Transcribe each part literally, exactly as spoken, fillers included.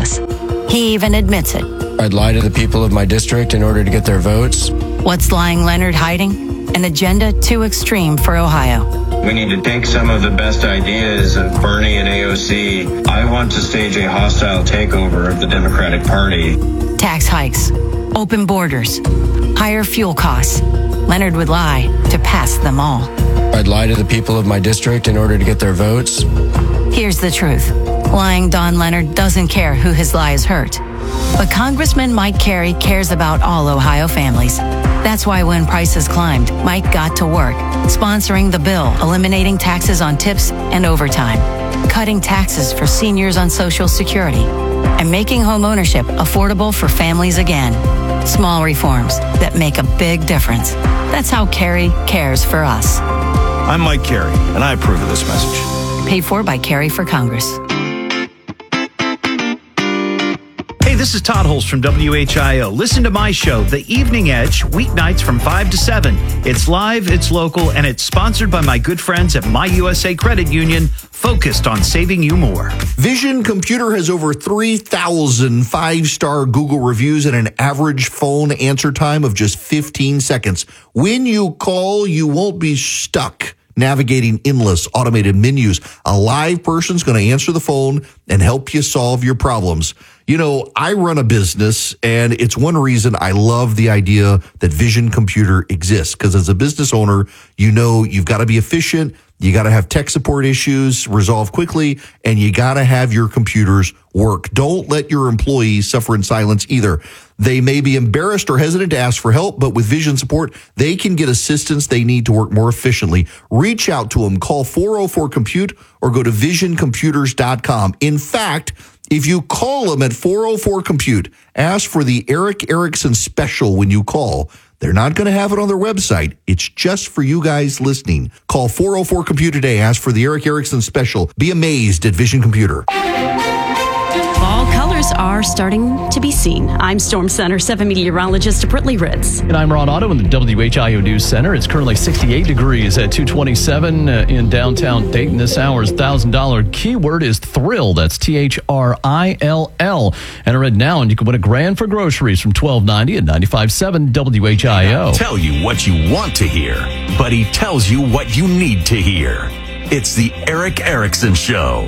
ridiculous. He even admits it. I'd lie to the people of my district in order to get their votes. What's lying Leonard hiding? An agenda too extreme for Ohio. We need to take some of the best ideas of Bernie and A O C. I want to stage a hostile takeover of the Democratic Party. Tax hikes, open borders, higher fuel costs. Leonard would lie to pass them all. I'd lie to the people of my district in order to get their votes. Here's the truth. Lying Don Leonard doesn't care who his lies hurt. But Congressman Mike Carey cares about all Ohio families. That's why when prices climbed, Mike got to work, sponsoring the bill, eliminating taxes on tips and overtime, cutting taxes for seniors on Social Security, and making home ownership affordable for families again. Small reforms that make a big difference. That's how Carey cares for us. I'm Mike Carey, and I approve of this message. Paid for by Carey for Congress. Hey, this is Todd Holst from W H I O. Listen to my show, The Evening Edge, weeknights from five to seven. It's live, it's local, and it's sponsored by my good friends at My U S A Credit Union, focused on saving you more. Vision Computer has over three thousand five-star Google reviews and an average phone answer time of just fifteen seconds. When you call, you won't be stuck navigating endless automated menus. A live person's going to answer the phone and help you solve your problems. You know, I run a business, and it's one reason I love the idea that Vision Computer exists, because as a business owner, you know you've got to be efficient, you got to have tech support issues resolved quickly, and you got to have your computers work. Don't let your employees suffer in silence either. They may be embarrassed or hesitant to ask for help, but with Vision support, they can get assistance they need to work more efficiently. Reach out to them. Call four oh four compute or go to vision computers dot com. In fact, if you call them at four oh four compute, ask for the Eric Erickson special when you call. They're not going to have it on their website. It's just for you guys listening. Call four oh four compute today. Ask for the Eric Erickson special. Be amazed at Vision Computer. Fall colors are starting to be seen. I'm Storm Center seven meteorologist Brittany Ritz. And I'm Ron Otto in the W H I O News Center. It's currently sixty-eight degrees at two twenty-seven uh, in downtown Dayton. This hour's one thousand dollars keyword is thrill. That's T H R I L L. Enter it now and you can win a grand for groceries from twelve ninety at ninety-five point seven W H I O. Tell you what you want to hear, but he tells you what you need to hear. It's the Eric Erickson Show.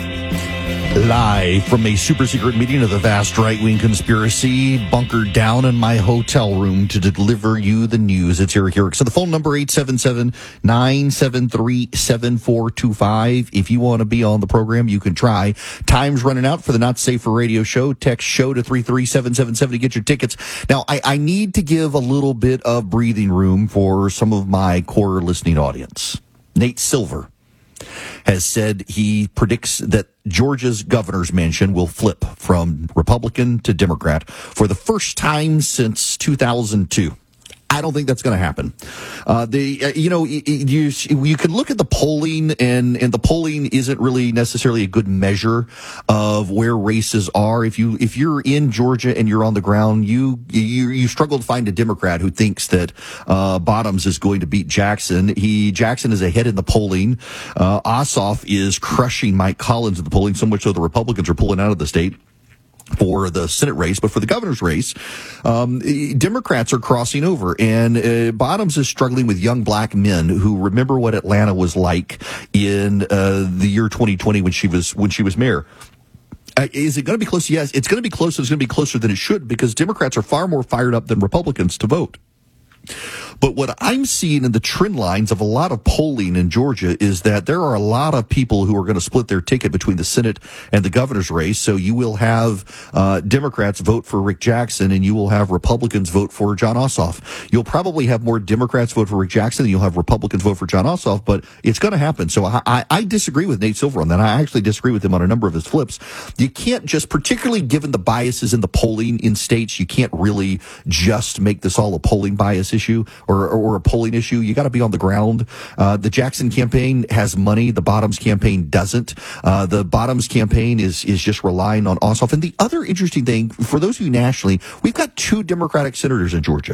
Live from a super secret meeting of the vast right-wing conspiracy, bunkered down in my hotel room to deliver you the news. It's Eric Erickson. The phone number, eight seven seven, nine seven three, seven four two five. If you want to be on the program, you can try. Time's running out for the Not Safe for Radio show. Text show to three three seven seven seven to get your tickets. Now, I, I need to give a little bit of breathing room for some of my core listening audience. Nate Silver has said he predicts that Georgia's governor's mansion will flip from Republican to Democrat for the first time since two thousand two. I don't think that's going to happen. Uh, the uh, you know you, you you can look at the polling, and and the polling isn't really necessarily a good measure of where races are. If you if you're in Georgia and you're on the ground, you you you struggle to find a Democrat who thinks that uh, Bottoms is going to beat Jackson. He Jackson is ahead in the polling. Uh, Ossoff is crushing Mike Collins in the polling, so much so the Republicans are pulling out of the state for the Senate race. But for the governor's race, um, Democrats are crossing over, and uh, Bottoms is struggling with young black men who remember what Atlanta was like in uh, the year twenty twenty when she was when she was mayor. Uh, is it going to be close? Yes, it's going to be close. It's going to be closer than it should, because Democrats are far more fired up than Republicans to vote. But what I'm seeing in the trend lines of a lot of polling in Georgia is that there are a lot of people who are going to split their ticket between the Senate and the governor's race. So you will have uh, Democrats vote for Rick Jackson, and you will have Republicans vote for Jon Ossoff. You'll probably have more Democrats vote for Rick Jackson than you'll have Republicans vote for Jon Ossoff, but it's going to happen. So I, I, I disagree with Nate Silver on that. I actually disagree with him on a number of his flips. You can't just, particularly given the biases in the polling in states, you can't really just make this all a polling bias issue or, or a polling issue. You got to be on the ground. Uh, the Jackson campaign has money. The Bottoms campaign doesn't. Uh, the Bottoms campaign is, is just relying on Ossoff. And the other interesting thing, for those of you nationally, we've got two Democratic senators in Georgia.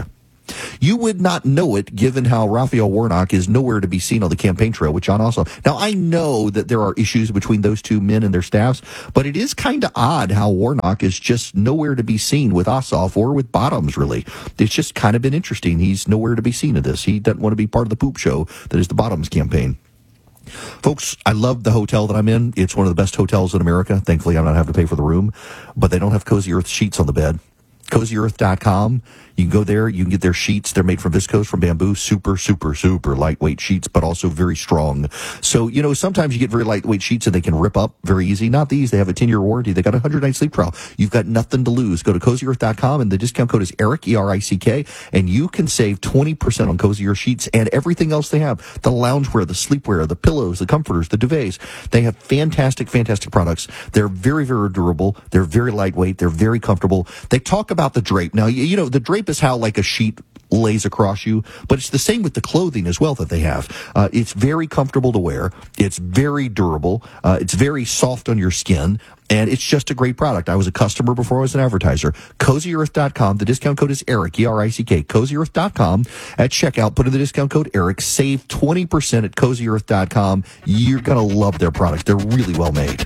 You would not know it given how Raphael Warnock is nowhere to be seen on the campaign trail with John Ossoff. Now, I know that there are issues between those two men and their staffs, but it is kind of odd how Warnock is just nowhere to be seen with Ossoff or with Bottoms, really. It's just kind of been interesting. He's nowhere to be seen in this. He doesn't want to be part of the poop show that is the Bottoms campaign. Folks, I love the hotel that I'm in. It's one of the best hotels in America. Thankfully, I'm not having to pay for the room, but they don't have Cozy Earth sheets on the bed. cozy earth dot com. You can go there. You can get their sheets. They're made from viscose, from bamboo. Super, super, super lightweight sheets, but also very strong. So, you know, sometimes you get very lightweight sheets and they can rip up very easy. Not these. They have a ten-year warranty. They got a one hundred night sleep trial. You've got nothing to lose. Go to cozy earth dot com and the discount code is ERIC, E R I C K, and you can save twenty percent on Cozy Earth sheets and everything else they have. The loungewear, the sleepwear, the pillows, the comforters, the duvets. They have fantastic, fantastic products. They're very, very durable. They're very lightweight. They're very comfortable. They talk about the drape. Now, you know, the drape is how like a sheet lays across you, but it's the same with the clothing as well that they have. Uh, it's very comfortable to wear. It's very durable. Uh, it's very soft on your skin, and it's just a great product. I was a customer before I was an advertiser. cozy earth dot com. The discount code is ERIC, E R I C K. cozy earth dot com. At checkout, put in the discount code ERIC. Save twenty percent at cozy earth dot com. You're going to love their products. They're really well made.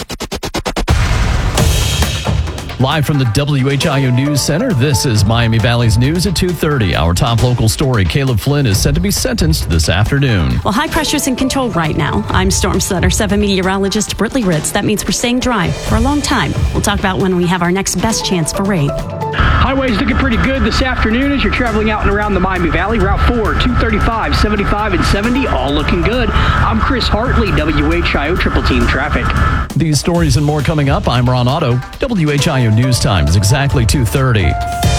Live from the W H I O News Center, this is Miami Valley's News at two thirty. Our top local story, Caleb Flynn is set to be sentenced this afternoon. Well, high pressure's in control right now. I'm Storm Center seven meteorologist Britley Ritz. That means we're staying dry for a long time. We'll talk about when we have our next best chance for rain. Highways looking pretty good this afternoon as you're traveling out and around the Miami Valley. Route four, two thirty-five, seventy-five, and seventy, all looking good. I'm Chris Hartley, W H I O Triple Team Traffic. These stories and more coming up. I'm Ron Otto. W H I O News Time is exactly two thirty.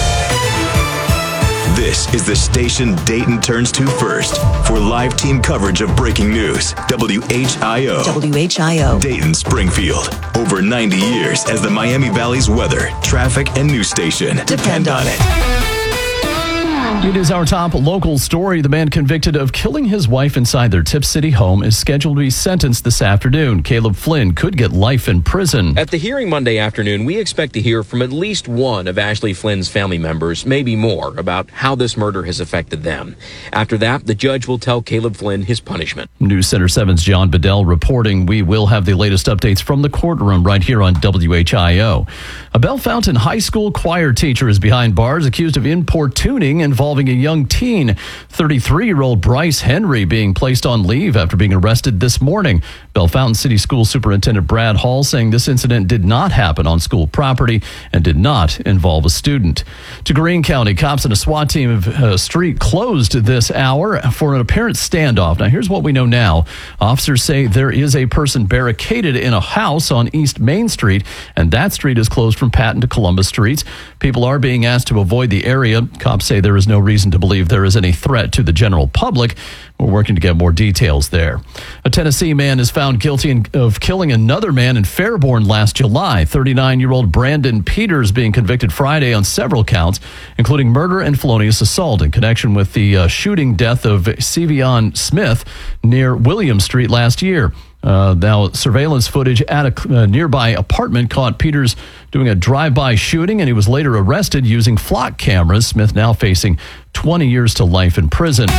This is the station Dayton turns to first for live team coverage of breaking news. W H I O. W H I O. Dayton, Springfield. Over ninety years as the Miami Valley's weather, traffic, and news station. Depend on it. It is our top local story. The man convicted of killing his wife inside their Tip City home is scheduled to be sentenced this afternoon. Caleb Flynn could get life in prison. At the hearing Monday afternoon, we expect to hear from at least one of Ashley Flynn's family members, maybe more, about how this murder has affected them. After that, the judge will tell Caleb Flynn his punishment. News Center seven's John Bedell reporting. We will have the latest updates from the courtroom right here on W H I O. A Bellefontaine High School choir teacher is behind bars accused of importuning involving a young teen. thirty-three-year-old Bryce Henry being placed on leave after being arrested this morning. Bellefontaine City School Superintendent Brad Hall saying this incident did not happen on school property and did not involve a student. To Greene County, cops and a SWAT team of uh, street closed this hour for an apparent standoff. Now, here's what we know now. Officers say there is a person barricaded in a house on East Main Street, and that street is closed from Patton to Columbus Streets. People are being asked to avoid the area. Cops say there is no reason to believe there is any threat to the general public. We're working to get more details there. A Tennessee man is found guilty of killing another man in Fairborn last July. thirty-nine-year-old Brandon Peters being convicted Friday on several counts, including murder and felonious assault in connection with the uh, shooting death of Sevion Smith near William Street last year. Uh, now, surveillance footage at a uh, nearby apartment caught Peters doing a drive-by shooting, and he was later arrested using flock cameras. Smith now facing twenty years to life in prison.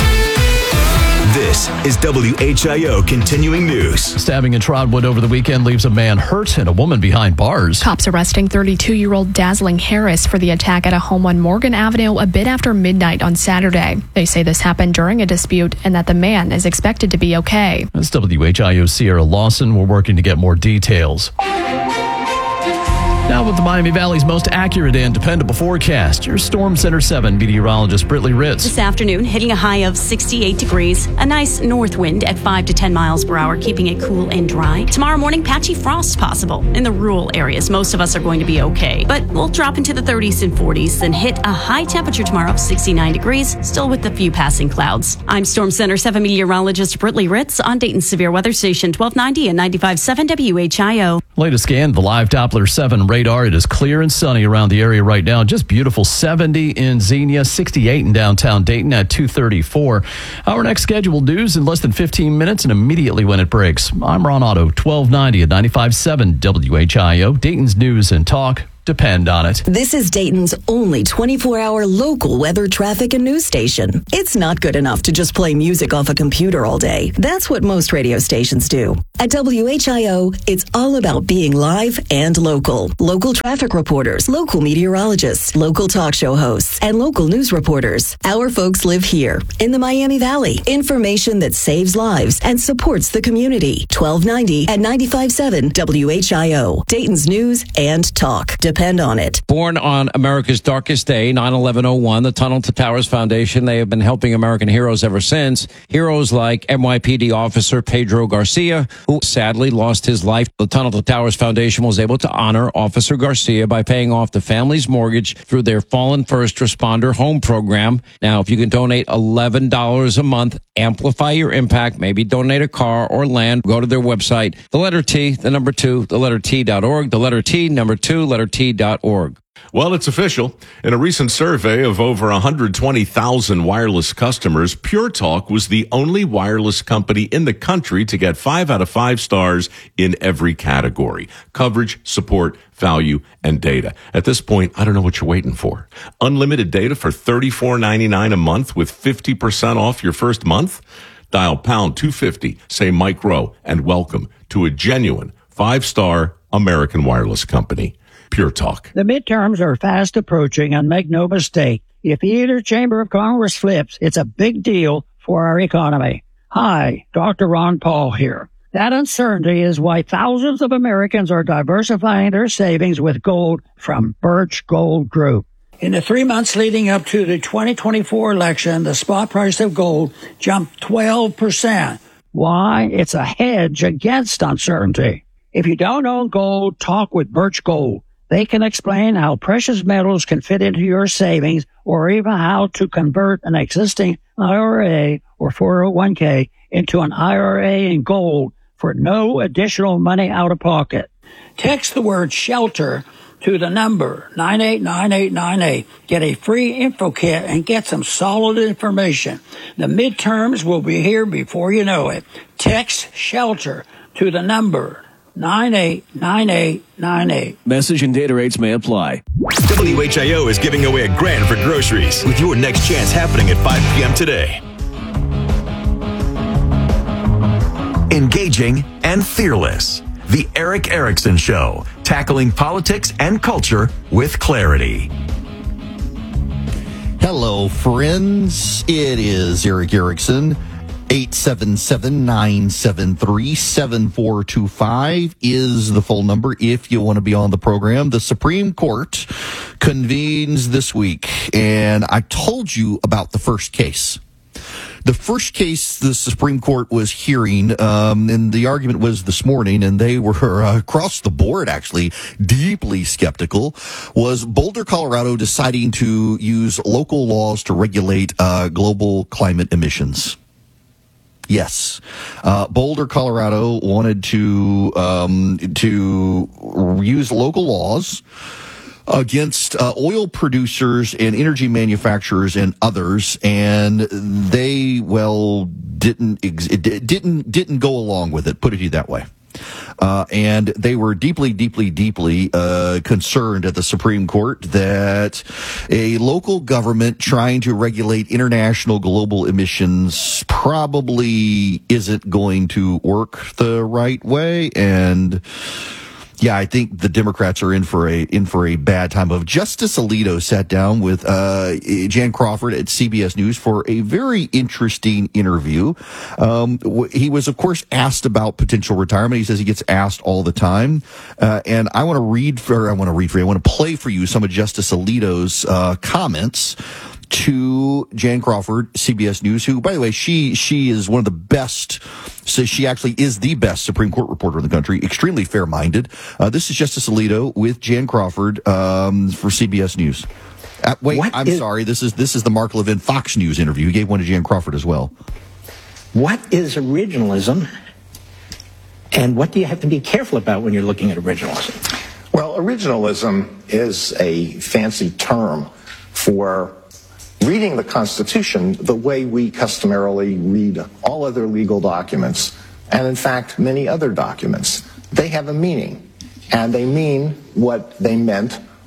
This is W H I O Continuing News. Stabbing in Trotwood over the weekend leaves a man hurt and a woman behind bars. Cops arresting thirty-two-year-old Dazzling Harris for the attack at a home on Morgan Avenue a bit after midnight on Saturday. They say this happened during a dispute and that the man is expected to be okay. That's W H I O Sierra Lawson. We're working to get more details. Now with the Miami Valley's most accurate and dependable forecast, your Storm Center seven meteorologist Britley Ritz. This afternoon, hitting a high of sixty-eight degrees. A nice north wind at five to ten miles per hour, keeping it cool and dry. Tomorrow morning, patchy frost possible. In the rural areas, most of us are going to be okay. But we'll drop into the thirties and forties, then hit a high temperature tomorrow of sixty-nine degrees, still with a few passing clouds. I'm Storm Center seven meteorologist Britley Ritz on Dayton's Severe Weather Station twelve ninety and ninety-five point seven W H I O. Latest scan, the live Doppler seven radar. It is clear and sunny around the area right now. Just beautiful. seventy in Xenia, sixty-eight in downtown Dayton at two thirty-four. Our next scheduled news in less than fifteen minutes and immediately when it breaks. I'm Ron Otto, twelve ninety at ninety-five point seven W H I O, Dayton's News and Talk. Depend on it. This is Dayton's only twenty-four hour local weather, traffic, and news station. It's not good enough to just play music off a computer all day. That's what most radio stations do. At W H I O, it's all about being live and local. Local traffic reporters, local meteorologists, local talk show hosts, and local news reporters. Our folks live here in the Miami Valley. Information that saves lives and supports the community. twelve ninety at ninety-five point seven W H I O. Dayton's news and talk. Depend on it. Born on America's darkest day, nine eleven oh one, the Tunnel to Towers Foundation, they have been helping American heroes ever since. Heroes like N Y P D officer Pedro Garcia, who sadly lost his life. The Tunnel to Towers Foundation was able to honor Officer Garcia by paying off the family's mortgage through their Fallen First Responder Home Program. Now, if you can donate eleven dollars a month, amplify your impact, maybe donate a car or land, go to their website, the letter T, the number two, the letter T dot org, the letter T, number two, letter T dot org. Well, it's official. In a recent survey of over one hundred twenty thousand wireless customers, Pure Talk was the only wireless company in the country to get five out of five stars in every category: coverage, support, value, and data. At this point, I don't know what you're waiting for. Unlimited data for thirty-four ninety-nine a month with fifty percent off your first month? Dial pound two fifty, say Mike Rowe, and welcome to a genuine five-star American wireless company. Pure Talk. The midterms are fast approaching, and make no mistake, if either chamber of Congress flips, it's a big deal for our economy. Hi, Doctor Ron Paul here. That uncertainty is why thousands of Americans are diversifying their savings with gold from Birch Gold Group. In the three months leading up to the twenty twenty-four election, the spot price of gold jumped twelve percent. Why? It's a hedge against uncertainty. If you don't own gold, talk with Birch Gold. They can explain how precious metals can fit into your savings, or even how to convert an existing I R A or four oh one k into an I R A in gold for no additional money out of pocket. Text the word SHELTER to the number nine eight nine eight nine eight. Get a free info kit and get some solid information. The midterms will be here before you know it. Text SHELTER to the number nine eight nine eight nine eight. Message and data rates may apply. W H I O is giving away a grand for groceries with your next chance happening at five p.m. today. Engaging and fearless. The Erick Erickson Show, tackling politics and culture with clarity. Hello, friends. It is Erick Erickson. eight seven seven, nine seven three, seven four two five is the phone number if you want to be on the program. The Supreme Court convenes this week, and I told you about the first case. The first case the Supreme Court was hearing, um, and the argument was this morning, and they were uh, across the board actually deeply skeptical, was Boulder, Colorado deciding to use local laws to regulate uh, global climate emissions. Yes. Uh, Boulder, Colorado wanted to um, to use local laws against uh, oil producers and energy manufacturers and others, and they, well, didn't ex- didn't didn't go along with it, put it that way. Uh, and they were deeply, deeply, deeply uh, concerned at the Supreme Court that a local government trying to regulate international global emissions probably isn't going to work the right way. And yeah, I think the Democrats are in for a in for a bad time. Of Justice Alito sat down with uh, Jan Crawford at C B S News for a very interesting interview. Um, he was, of course, asked about potential retirement. He says he gets asked all the time, uh, and I want to read for I want to read for you. I want to play for you some of Justice Alito's uh, comments to Jan Crawford, C B S News, who, by the way, she she is one of the best. So she actually is the best Supreme Court reporter in the country, extremely fair-minded. Uh, this is Justice Alito with Jan Crawford um, for C B S News. Uh, wait, what I'm is, sorry. This is this is the Mark Levin Fox News interview. He gave one to Jan Crawford as well. What is originalism, and what do you have to be careful about when you're looking at originalism? Well, originalism is a fancy term for reading the Constitution the way we customarily read all other legal documents, and in fact, many other documents. They have a meaning, and they mean what they meant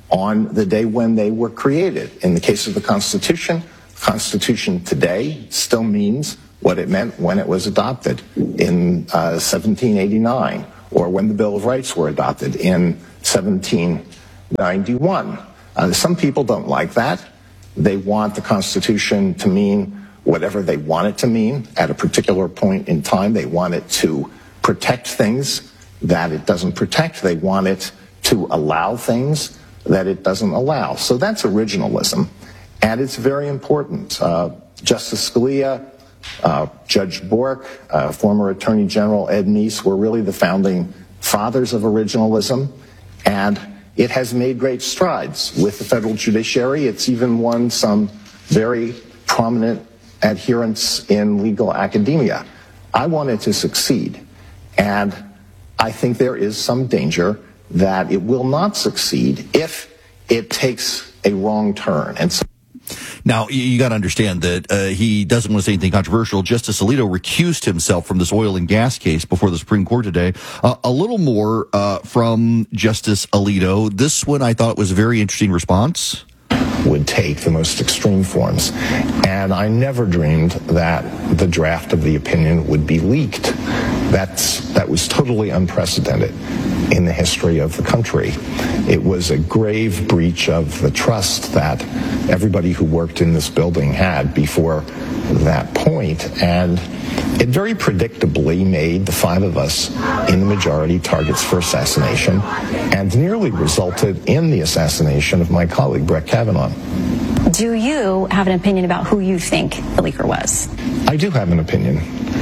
on the day when they were created. In the case of the Constitution, the Constitution today still means what it meant when it was adopted in uh, seventeen eighty-nine, or when the Bill of Rights were adopted in seventeen ninety-one. Uh, some people don't like that. They want the Constitution to mean whatever they want it to mean at a particular point in time. They want it to protect things that it doesn't protect. They want it to allow things that it doesn't allow. So that's originalism, and it's very important. Uh, Justice Scalia, uh, Judge Bork, uh, former Attorney General Ed Meese were really the founding fathers of originalism, and it has made great strides with the federal judiciary. It's even won some very prominent adherents in legal academia. I want it to succeed, and I think there is some danger that it will not succeed if it takes a wrong turn. And so Now, you, you got to understand that uh, he doesn't want to say anything controversial. Justice Alito recused himself from this oil and gas case before the Supreme Court today. Uh, a little more uh, from Justice Alito. This one I thought was a very interesting response. Would take the most extreme forms. And I never dreamed that the draft of the opinion would be leaked. That's, that was totally unprecedented in the history of the country. It was a grave breach of the trust that everybody who worked in this building had before that point, and it very predictably made the five of us in the majority targets for assassination, and nearly resulted in the assassination of my colleague Brett Kavanaugh. Do you have an opinion about who you think the leaker was? I do have an opinion.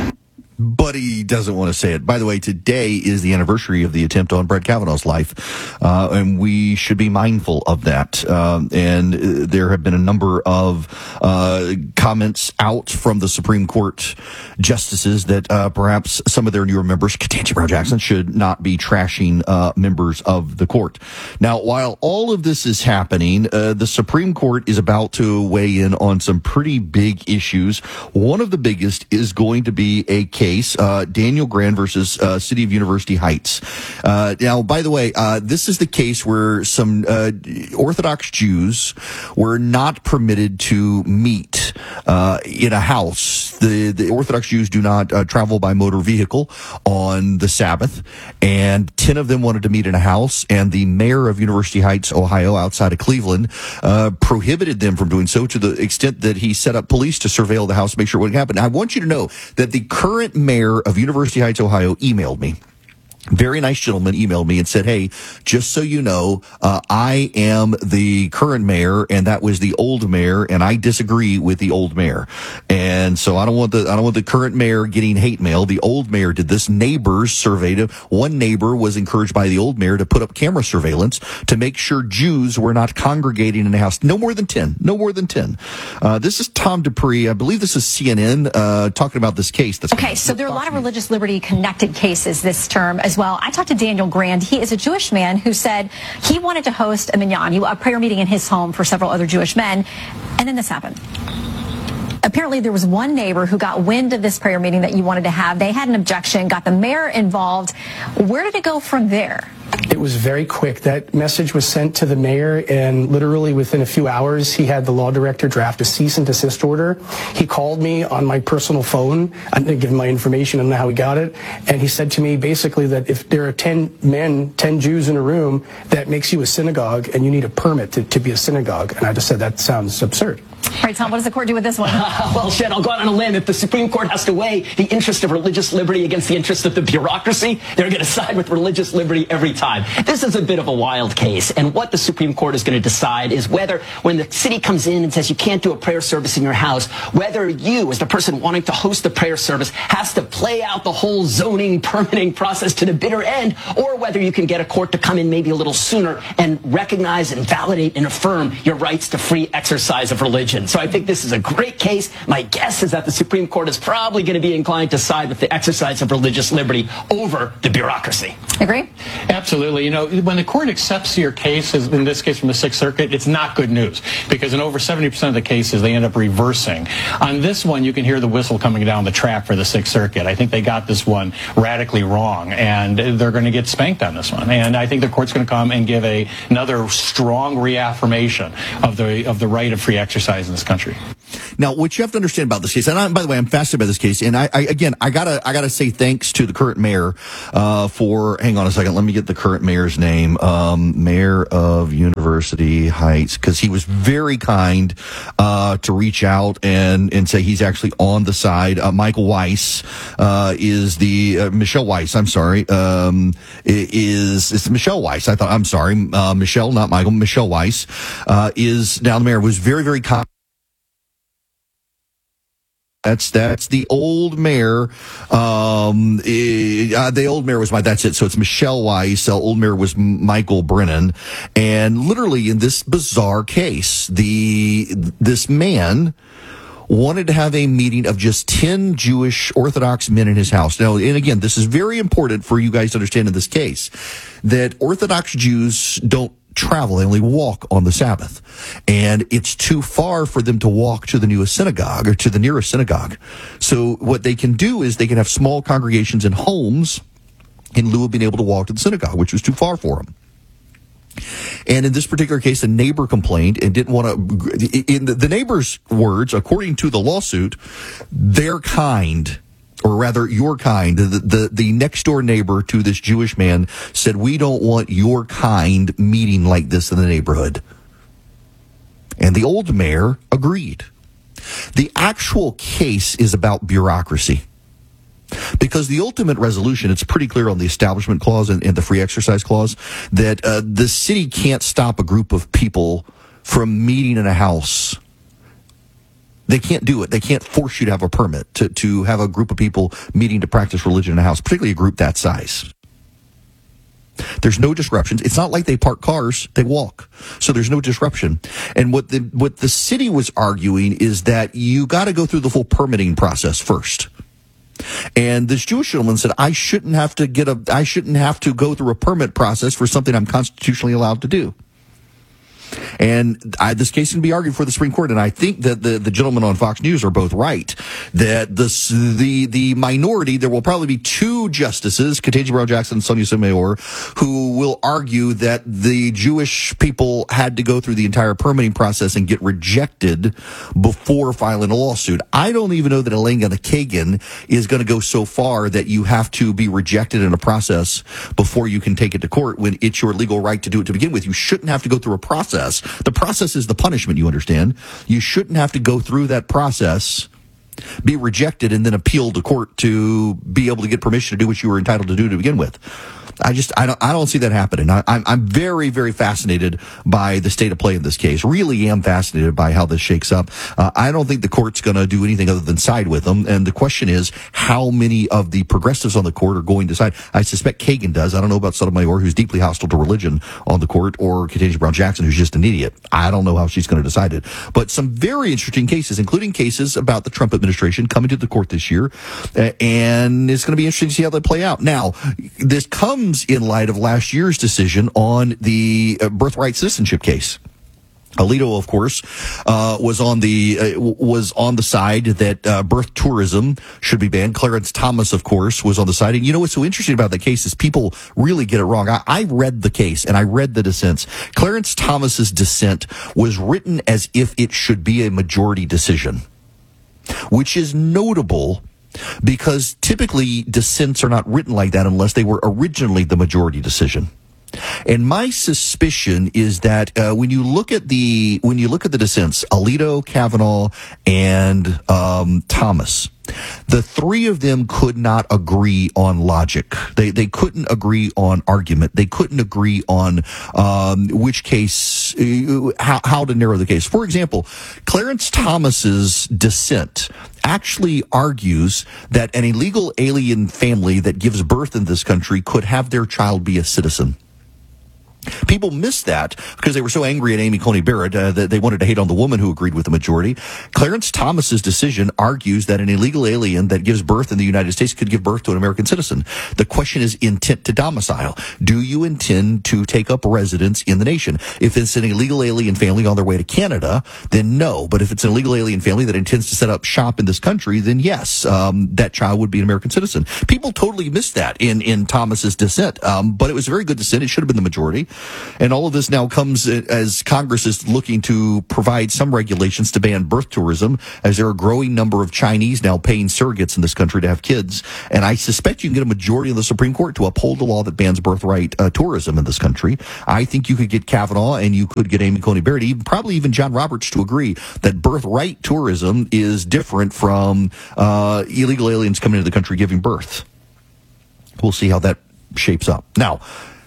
But he doesn't want to say it. By the way, today is the anniversary of the attempt on Brett Kavanaugh's life, uh, and we should be mindful of that. Um, and uh, there have been a number of uh, comments out from the Supreme Court justices that uh, perhaps some of their newer members, Ketanji Brown Jackson, should not be trashing uh, members of the court. Now, while all of this is happening, uh, the Supreme Court is about to weigh in on some pretty big issues. One of the biggest is going to be a case Case, uh, Daniel Grand versus uh, City of University Heights. Uh, now, by the way, uh, this is the case where some uh, Orthodox Jews were not permitted to meet uh, in a house. The, the Orthodox Jews do not uh, travel by motor vehicle on the Sabbath, and ten of them wanted to meet in a house, and the mayor of University Heights, Ohio, outside of Cleveland, uh, prohibited them from doing so to the extent that he set up police to surveil the house to make sure it wouldn't happen. Now, I want you to know that the current mayor of University Heights, Ohio, emailed me. Very nice gentleman emailed me and said, hey, just so you know, uh, I am the current mayor, and that was the old mayor, and I disagree with the old mayor. And so I don't want the, I don't want the current mayor getting hate mail. The old mayor did this. Neighbors surveyed him. One neighbor was encouraged by the old mayor to put up camera surveillance to make sure Jews were not congregating in the house. No more than ten. No more than ten. Uh, this is Tom Dupree. I believe this is C N N, uh, talking about this case. That's okay, so there are a lot of religious liberty connected cases this term as well. I talked to Daniel Grand. He is a Jewish man who said he wanted to host a minyan, a prayer meeting in his home for several other Jewish men, and then this happened. Apparently, there was one neighbor who got wind of this prayer meeting that you wanted to have. They had an objection, got the mayor involved. Where did it go from there? It was very quick. That message was sent to the mayor, and literally within a few hours, he had the law director draft a cease and desist order. He called me on my personal phone. I didn't give him my information. I don't know how he got it. And he said to me basically that if there are ten men, ten Jews in a room, that makes you a synagogue, and you need a permit to, to be a synagogue. And I just said, that sounds absurd. All right, Tom, what does the court do with this one? Well, Shed, I'll go out on a limb. If the Supreme Court has to weigh the interest of religious liberty against the interest of the bureaucracy, they're going to side with religious liberty every time. This is a bit of a wild case, and what the Supreme Court is going to decide is whether, when the city comes in and says you can't do a prayer service in your house, whether you, as the person wanting to host the prayer service, has to play out the whole zoning, permitting process to the bitter end, or whether you can get a court to come in maybe a little sooner and recognize and validate and affirm your rights to free exercise of religion. happen. So I think this is a great case. My guess is that the Supreme Court is probably going to be inclined to side with the exercise of religious liberty over the bureaucracy. Agree? Absolutely. You know, when the court accepts your case, as in this case from the Sixth Circuit, it's not good news, because in over seventy percent of the cases, they end up reversing. On this one, you can hear the whistle coming down the track for the Sixth Circuit. I think they got this one radically wrong, and they're going to get spanked on this one. And I think the court's going to come and give a, another strong reaffirmation of the of the right of free exercise in this country. Now, what you have to understand about this case, and I, by the way, I'm fascinated by this case, and I, I again, I gotta, I gotta say thanks to the current mayor uh, for. Hang on a second, let me get the current mayor's name. Um, mayor of University Heights, because he was very kind uh, to reach out and and say he's actually on the side. Uh, Michael Weiss uh, is the uh, Michelle Weiss. I'm sorry, um, is it's Michelle Weiss. I thought I'm sorry, uh, Michelle, not Michael. Michelle Weiss uh, is now the mayor. Was very very kind. That's that's the old mayor. Um, uh, the old mayor was my. That's it. So it's Michelle Weiss. The old mayor was Michael Brennan, and literally in this bizarre case, the this man wanted to have a meeting of just ten Jewish Orthodox men in his house. Now, and again, this is very important for you guys to understand in this case that Orthodox Jews don't travel, they only walk on the Sabbath, and it's too far for them to walk to the newest synagogue or to the nearest synagogue. So what they can do is they can have small congregations in homes in lieu of being able to walk to the synagogue, which was too far for them. And in this particular case, the neighbor complained and didn't want to, in the, the neighbor's words, according to the lawsuit, they're kind, or rather your kind, the, the, the next door neighbor to this Jewish man said, we don't want your kind meeting like this in the neighborhood. And the old mayor agreed. The actual case is about bureaucracy. Because the ultimate resolution, it's pretty clear on the Establishment Clause and, and the Free Exercise Clause, that uh, the city can't stop a group of people from meeting in a house. They can't do it. They can't force you to have a permit to, to have a group of people meeting to practice religion in a house, particularly a group that size. There's no disruptions. It's not like they park cars, they walk. So there's no disruption. And what the what the city was arguing is that you got to go through the full permitting process first. And this Jewish gentleman said, I shouldn't have to get a I shouldn't have to go through a permit process for something I'm constitutionally allowed to do. And I, this case can be argued for the Supreme Court, and I think that the, the gentlemen on Fox News are both right. That the the the minority, there will probably be two justices, Ketanji Brown Jackson and Sonia Sotomayor, who will argue that the Jewish people had to go through the entire permitting process and get rejected before filing a lawsuit. I don't even know that Elena Kagan is going to go so far that you have to be rejected in a process before you can take it to court when it's your legal right to do it to begin with. You shouldn't have to go through a process. The process is the punishment, you understand. You shouldn't have to go through that process, be rejected, and then appeal to court to be able to get permission to do what you were entitled to do to begin with. I just, I don't, I don't see that happening. I, I'm, I'm very, very fascinated by the state of play in this case. Really am fascinated by how this shakes up. Uh, I don't think the court's going to do anything other than side with them. And the question is, how many of the progressives on the court are going to side? I suspect Kagan does. I don't know about Sotomayor, who's deeply hostile to religion on the court, or Ketanji Brown Jackson, who's just an idiot. I don't know how she's going to decide it. But some very interesting cases, including cases about the Trump administration coming to the court this year. Uh, and it's going to be interesting to see how they play out. Now, this comes in light of last year's decision on the uh, birthright citizenship case. Alito, of course, uh, was on the uh, was on the side that uh, birth tourism should be banned. Clarence Thomas, of course, was on the side. And you know what's so interesting about the case is people really get it wrong. I, I read the case and I read the dissents. Clarence Thomas's dissent was written as if it should be a majority decision, which is notable, because typically dissents are not written like that unless they were originally the majority decision. And my suspicion is that uh, when you look at the when you look at the dissents, Alito, Kavanaugh, and um, Thomas, the three of them could not agree on logic. They they couldn't agree on argument. They couldn't agree on um, which case, uh, how, how to narrow the case. For example, Clarence Thomas's dissent actually argues that an illegal alien family that gives birth in this country could have their child be a citizen. People missed that because they were so angry at Amy Coney Barrett uh, that they wanted to hate on the woman who agreed with the majority. Clarence Thomas's decision argues that an illegal alien that gives birth in the United States could give birth to an American citizen. The question is intent to domicile. Do you intend to take up residence in the nation? If it's an illegal alien family on their way to Canada, then no. But if it's an illegal alien family that intends to set up shop in this country, then yes, um, that child would be an American citizen. People totally missed that in, in Thomas's dissent, um, but it was a very good dissent. It should have been the majority. And all of this now comes as Congress is looking to provide some regulations to ban birth tourism, as there are a growing number of Chinese now paying surrogates in this country to have kids. And I suspect you can get a majority of the Supreme Court to uphold the law that bans birthright uh, tourism in this country. I think you could get Kavanaugh and you could get Amy Coney Barrett, even, probably even John Roberts, to agree that birthright tourism is different from uh, illegal aliens coming into the country giving birth. We'll see how that shapes up. Now,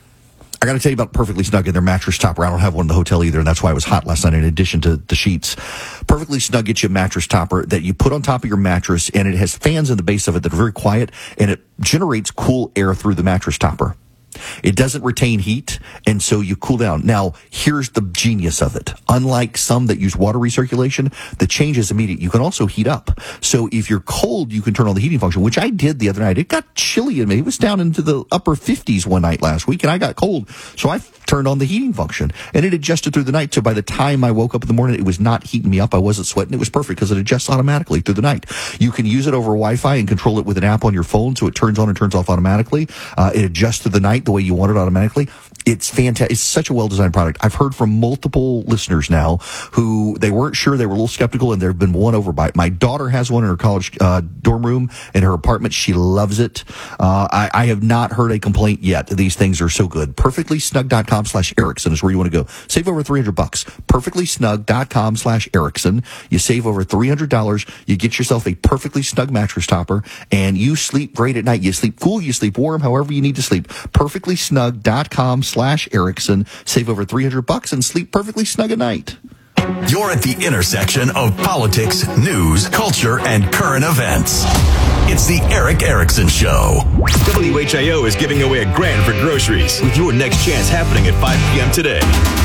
I got to tell you about Perfectly Snug and their mattress topper. I don't have one in the hotel either, and that's why it was hot last night in addition to the sheets. Perfectly Snug gets you a mattress topper that you put on top of your mattress, and it has fans in the base of it that are very quiet, and it generates cool air through the mattress topper. It doesn't retain heat, and so you cool down. Now, here's the genius of it. Unlike some that use water recirculation, the change is immediate. You can also heat up. So if you're cold, you can turn on the heating function, which I did the other night. It got chilly in me. It was down into the upper fifties one night last week, and I got cold. So I turned on the heating function, and it adjusted through the night. So by the time I woke up in the morning, it was not heating me up. I wasn't sweating. It was perfect because it adjusts automatically through the night. You can use it over Wi-Fi and control it with an app on your phone, so it turns on and turns off automatically. Uh, it adjusts through the night the way you want it automatically. It's fantastic. It's such a well-designed product. I've heard from multiple listeners now who they weren't sure. They were a little skeptical, and they've been won over by it. My daughter has one in her college uh, dorm room in her apartment. She loves it. Uh, I, I have not heard a complaint yet. These things are so good. perfectly snug dot com slash Erickson is where you want to go. Save over three hundred bucks. perfectly snug dot com slash Erickson. You save over three hundred dollars. You get yourself a Perfectly Snug mattress topper, and you sleep great at night. You sleep cool, you sleep warm, however you need to sleep. perfectly snug dot com slash Erickson. Save over three hundred bucks and sleep perfectly snug at night. You're at the intersection of politics, news, culture, and current events. It's the Erick Erickson Show. W H I O is giving away a grand for groceries with your next chance happening at five p.m. today.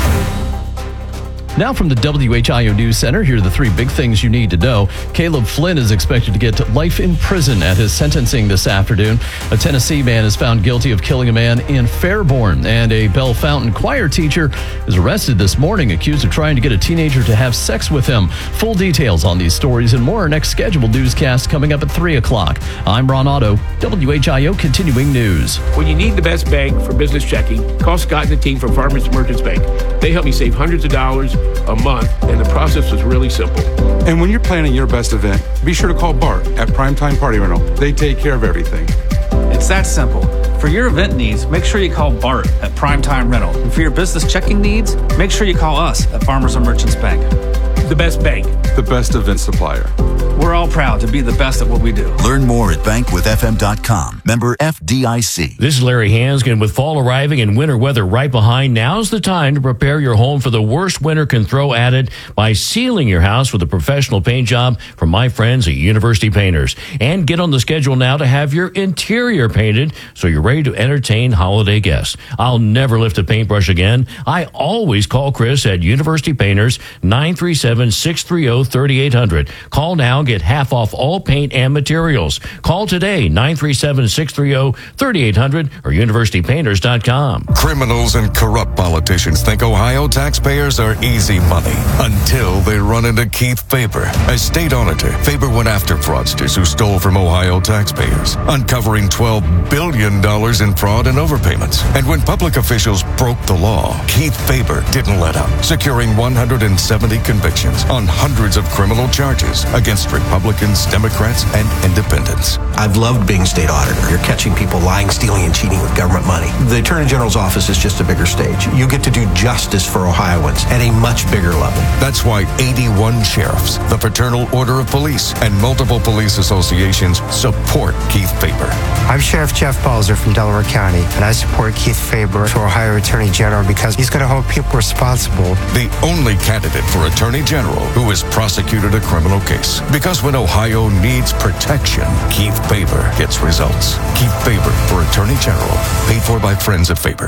Now from the W H I O News Center, here are the three big things you need to know. Caleb Flynn is expected to get life in prison at his sentencing this afternoon. A Tennessee man is found guilty of killing a man in Fairborn, and a Bell Fountain choir teacher is arrested this morning, accused of trying to get a teenager to have sex with him. Full details on these stories and more are next scheduled newscast coming up at three o'clock. I'm Ron Otto, W H I O Continuing News. When you need the best bank for business checking, call Scott and the team from Farmers Merchants Bank. They help me save hundreds of dollars a month, and the process was really simple. And when you're planning your best event, be sure to call Bart at Primetime Party Rental. They take care of everything. It's that simple. For your event needs, make sure you call Bart at Primetime Rental. And for your business checking needs, make sure you call us at Farmers and Merchants Bank. The best bank. The best event supplier. We're all proud to be the best at what we do. Learn more at bank with f m dot com. Member F D I C. This is Larry Hanskin. With fall arriving and winter weather right behind, now's the time to prepare your home for the worst winter can throw at it by sealing your house with a professional paint job from my friends at University Painters. And get on the schedule now to have your interior painted so you're ready to entertain holiday guests. I'll never lift a paintbrush again. I always call Chris at University Painters, nine three seven, six three zero, three eight zero zero. Call now. Get half off all paint and materials. Call today, nine three seven, six three zero, three eight zero zero or university painters dot com. Criminals and corrupt politicians think Ohio taxpayers are easy money until they run into Keith Faber. As state auditor, Faber went after fraudsters who stole from Ohio taxpayers, uncovering twelve billion dollars in fraud and overpayments. And when public officials broke the law, Keith Faber didn't let up, securing one hundred seventy convictions on hundreds of criminal charges against Republicans, Democrats, and independents. I've loved being state auditor. You're catching people lying, stealing, and cheating with government money. The Attorney General's office is just a bigger stage. You get to do justice for Ohioans at a much bigger level. That's why eighty-one sheriffs, the Fraternal Order of Police, and multiple police associations support Keith Faber. I'm Sheriff Jeff Balzer from Delaware County, and I support Keith Faber for Ohio Attorney General because he's going to hold people responsible. The only candidate for Attorney General who has prosecuted a criminal case. Because when Ohio needs protection, Keith Faber gets results. Keith Faber for Attorney General, paid for by Friends of Faber.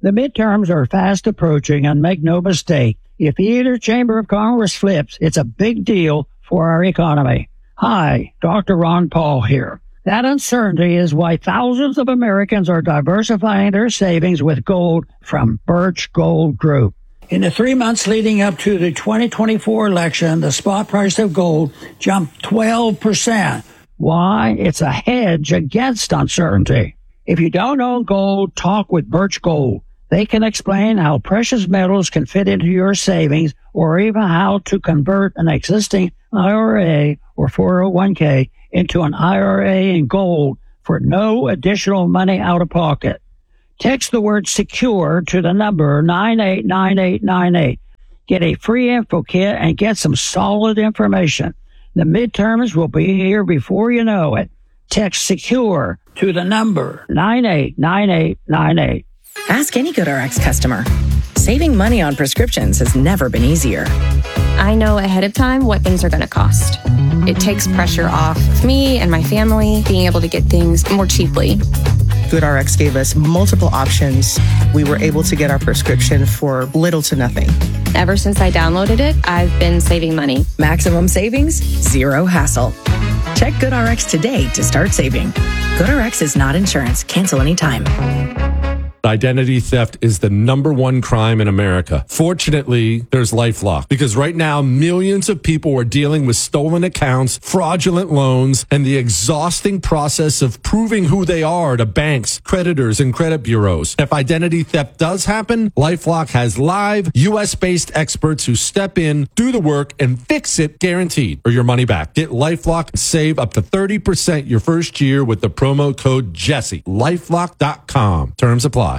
The midterms are fast approaching, and make no mistake, if either chamber of Congress flips, it's a big deal for our economy. Hi, Doctor Ron Paul here. That uncertainty is why thousands of Americans are diversifying their savings with gold from Birch Gold Group. In the three months leading up to the twenty twenty-four election, the spot price of gold jumped twelve percent. Why? It's a hedge against uncertainty. If you don't own gold, talk with Birch Gold. They can explain how precious metals can fit into your savings, or even how to convert an existing I R A or four oh one k into an I R A in gold for no additional money out of pocket. Text the word secure to the number nine eight nine eight nine eight. Get a free info kit and get some solid information. The midterms will be here before you know it. Text secure to the number nine eight nine eight nine eight. Ask any GoodRx customer. Saving money on prescriptions has never been easier. I know ahead of time what things are going to cost. It takes pressure off of me and my family being able to get things more cheaply. GoodRx gave us multiple options. We were able to get our prescription for little to nothing. Ever since I downloaded it, I've been saving money. Maximum savings, zero hassle. Check GoodRx today to start saving. GoodRx is not insurance. Cancel anytime. Identity theft is the number one crime in America. Fortunately, there's LifeLock, because right now millions of people are dealing with stolen accounts, fraudulent loans, and the exhausting process of proving who they are to banks, creditors, and credit bureaus. If identity theft does happen, LifeLock has live U S-based experts who step in, do the work, and fix it guaranteed, or your money back. Get LifeLock and save up to thirty percent your first year with the promo code Jesse. LifeLock dot com. Terms apply.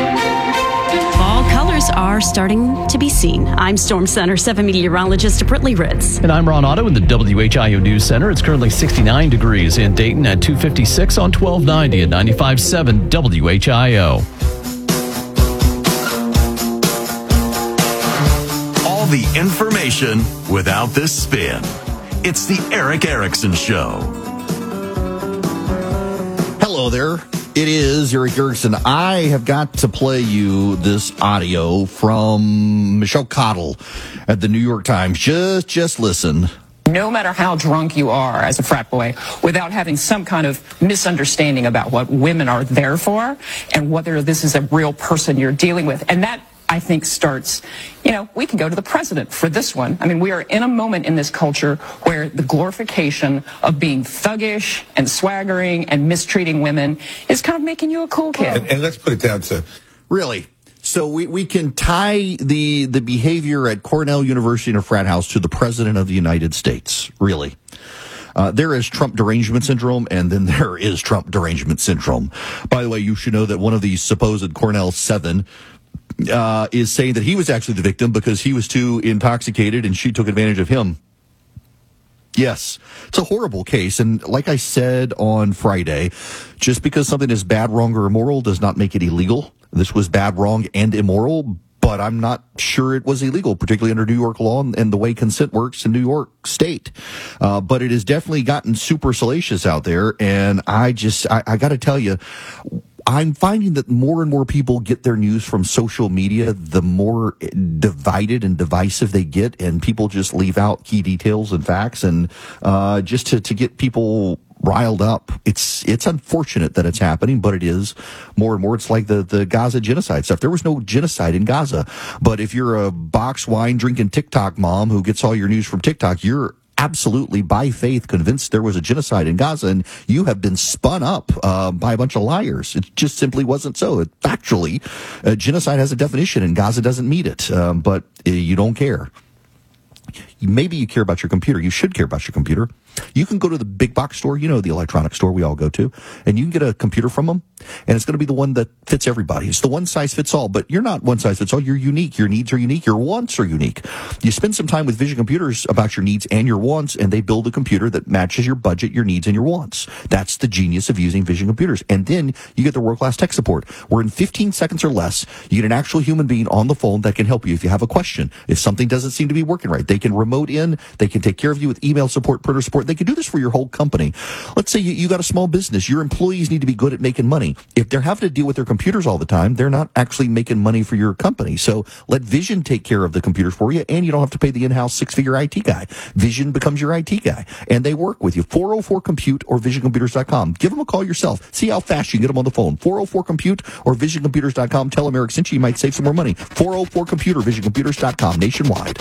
Fall colors are starting to be seen. I'm Storm Center seven meteorologist Brittany Ritz. And I'm Ron Otto in the W H I O News Center. It's currently sixty-nine degrees in Dayton at two fifty-six on twelve ninety at ninety-five point seven W H I O. All the information without the spin. It's the Eric Erickson Show. Hello there. It is Eric Erickson. I have got to play you this audio from Michelle Cottle at the New York Times. Just, just listen. No matter how drunk you are as a frat boy, without having some kind of misunderstanding about what women are there for and whether this is a real person you're dealing with. And that, I think, starts, you know, we can go to the president for this one. I mean, we are in a moment in this culture where the glorification of being thuggish and swaggering and mistreating women is kind of making you a cool kid. And, and let's put it down to, really, so we, we can tie the, the behavior at Cornell University in a frat house to the president of the United States, really. Uh, there is Trump derangement syndrome, and then there is Trump derangement syndrome. By the way, you should know that one of these supposed Cornell seven Uh, is saying that he was actually the victim because he was too intoxicated and she took advantage of him. Yes, it's a horrible case. And like I said on Friday, just because something is bad, wrong, or immoral does not make it illegal. This was bad, wrong, and immoral, but I'm not sure it was illegal, particularly under New York law and, and the way consent works in New York State. Uh, but it has definitely gotten super salacious out there. And I just, I, I got to tell you, I'm finding that more and more people get their news from social media, the more divided and divisive they get, and people just leave out key details and facts, and uh, just to, to get people riled up. It's it's unfortunate that it's happening, but it is more and more. It's like the, the Gaza genocide stuff. There was no genocide in Gaza, but if you're a box wine drinking TikTok mom who gets all your news from TikTok, you're absolutely by faith convinced there was a genocide in Gaza, and you have been spun up uh, by a bunch of liars. It just simply wasn't so. It, factually, uh, genocide has a definition, and Gaza doesn't meet it, um, but uh, you don't care. Maybe you care about your computer. You should care about your computer. You can go to the big box store, you know, the electronic store we all go to, and you can get a computer from them, and it's going to be the one that fits everybody. It's the one size fits all, but you're not one size fits all. You're unique. Your needs are unique. Your wants are unique. You spend some time with Vision Computers about your needs and your wants, and they build a computer that matches your budget, your needs, and your wants. That's the genius of using Vision Computers. And then you get the world-class tech support, where in fifteen seconds or less, you get an actual human being on the phone that can help you if you have a question. If something doesn't seem to be working right, they can remote in, they can take care of you with email support, printer support. They could do this for your whole company. Let's say you, you got a small business. Your employees need to be good at making money. If they're having to deal with their computers all the time, they're not actually making money for your company. So let Vision take care of the computers for you, and you don't have to pay the in-house six-figure I T guy. Vision becomes your I T guy, and they work with you. four oh four compute or vision computers dot com. Give them a call yourself. See how fast you can get them on the phone. four oh four compute or vision computers dot com. Tell them Eric sent you. You might save some more money. four oh four compute or vision computers dot com nationwide.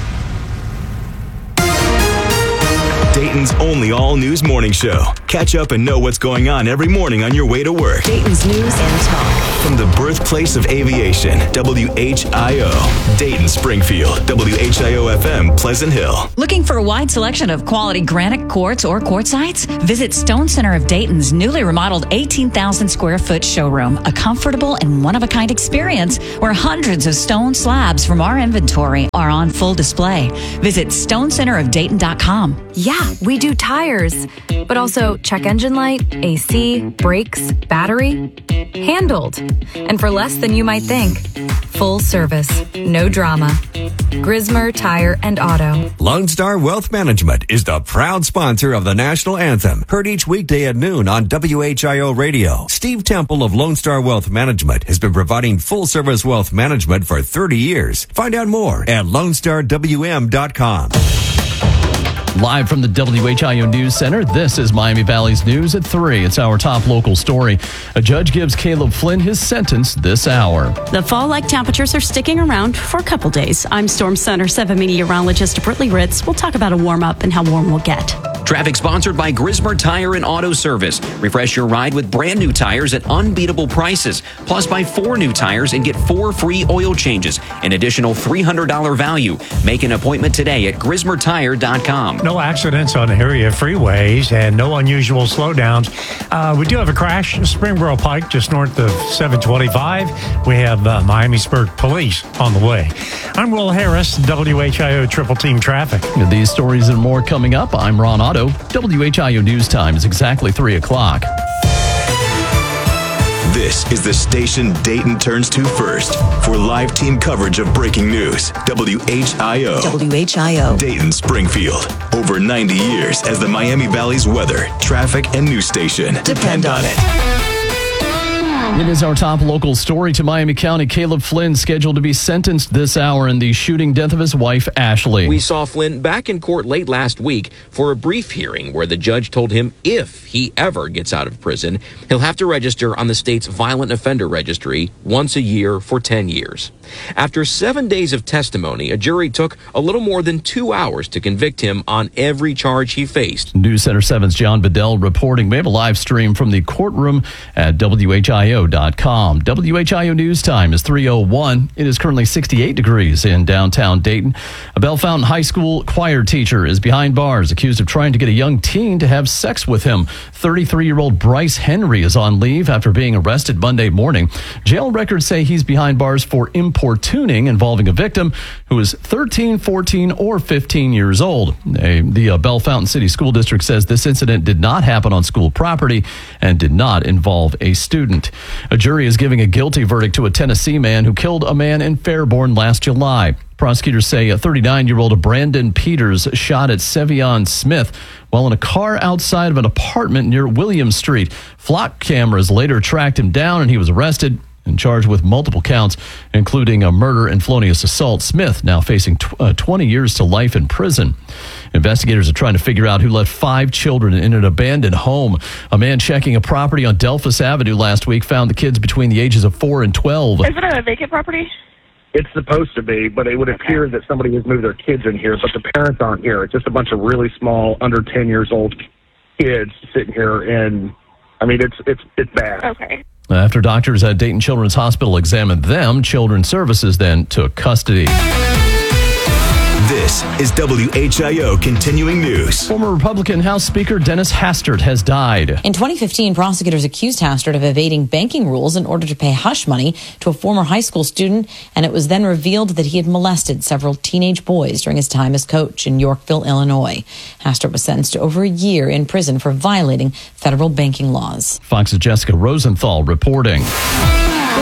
Dayton's only all-news morning show. Catch up and know what's going on every morning on your way to work. Dayton's News and Talk. From the birthplace of aviation, W H I O, Dayton, Springfield, W H I O F M, Pleasant Hill. Looking for a wide selection of quality granite quartz or quartzites? Visit Stone Center of Dayton's newly remodeled eighteen thousand square foot showroom, a comfortable and one-of-a-kind experience where hundreds of stone slabs from our inventory are on full display. Visit stone center of dayton dot com. Yeah, we do tires, but also check engine light, A C, brakes, battery. Handled. And for less than you might think. Full service, no drama. Grismer Tire and Auto. Lone Star Wealth Management is the proud sponsor of the national anthem, heard each weekday at noon on W H I O Radio. Steve Temple of Lone Star Wealth Management has been providing full-service wealth management for thirty years. Find out more at lone star w m dot com. Live from the W H I O News Center, this is Miami Valley's News at three. It's our top local story. A judge gives Caleb Flynn his sentence this hour. The fall-like temperatures are sticking around for a couple days. I'm Storm Center seven meteorologist Brittany Ritz. We'll talk about a warm-up and how warm we'll get. Traffic sponsored by Grismer Tire and Auto Service. Refresh your ride with brand new tires at unbeatable prices. Plus, buy four new tires and get four free oil changes. An additional three hundred dollars value. Make an appointment today at grismer tire dot com. No accidents on the area freeways and no unusual slowdowns. Uh, we do have a crash in Springboro Pike just north of seven twenty-five. We have uh, Miamisburg Police on the way. I'm Will Harris, W H I O Triple Team Traffic. These stories and more coming up. I'm Ron Otto. W H I O News Time is exactly three o'clock. This is the station Dayton turns to first for live team coverage of breaking news. W H I O. W H I O. Dayton, Springfield. Over ninety years as the Miami Valley's weather, traffic, and news station. Depend on it. It is our top local story. To Miami County, Caleb Flynn scheduled to be sentenced this hour in the shooting death of his wife, Ashley. We saw Flynn back in court late last week for a brief hearing where the judge told him if he ever gets out of prison, he'll have to register on the state's violent offender registry once a year for ten years. After seven days of testimony, a jury took a little more than two hours to convict him on every charge he faced. News Center seven's John Bedell reporting. We have a live stream from the courtroom at W H I O dot com. W H I O News Time is three oh one. It is currently sixty-eight degrees in downtown Dayton. A Bell Fountain High School choir teacher is behind bars, accused of trying to get a young teen to have sex with him. thirty-three-year-old Bryce Henry is on leave after being arrested Monday morning. Jail records say he's behind bars for importuning involving a victim who is thirteen, fourteen, or fifteen years old. A, the uh, Bell Fountain City School District says this incident did not happen on school property and did not involve a student. A jury is giving a guilty verdict to a Tennessee man who killed a man in Fairborn last July. Prosecutors say a thirty-nine-year-old Brandon Peters shot at Sevion Smith while in a car outside of an apartment near Williams Street. Flock cameras later tracked him down and he was arrested and charged with multiple counts, including a murder and felonious assault. Smith now facing tw- uh, twenty years to life in prison. Investigators are trying to figure out who left five children in an abandoned home. A man checking a property on Delphus Avenue last week found the kids between the ages of four and twelve. Is it a vacant property? It's supposed to be, but it would appear that somebody has moved their kids in here, but the parents aren't here. It's just a bunch of really small, under ten years old kids sitting here, and I mean, it's it's it's bad. Okay. After doctors at Dayton Children's Hospital examined them, Children's Services then took custody. This is W H I O Continuing News. Former Republican House Speaker Dennis Hastert has died. In twenty fifteen, prosecutors accused Hastert of evading banking rules in order to pay hush money to a former high school student, and it was then revealed that he had molested several teenage boys during his time as coach in Yorkville, Illinois. Hastert was sentenced to over a year in prison for violating federal banking laws. Fox's Jessica Rosenthal reporting. The